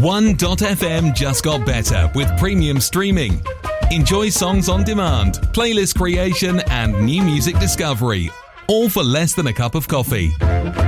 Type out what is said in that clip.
1.fm just got better with premium streaming. Enjoy songs on demand, playlist creation and new music discovery, all for less than a cup of coffee.